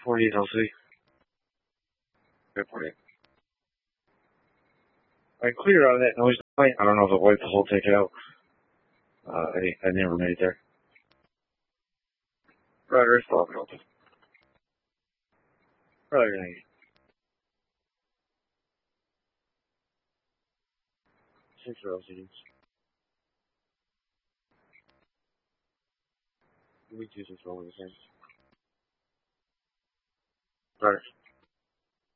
48 LC. Okay, 48. I cleared out of that noise point. I don't know if it wiped the whole ticket out. I never made it there. Roger, it's all good. Roger, thank you. 6 LCDs. We do this all the same. Roger.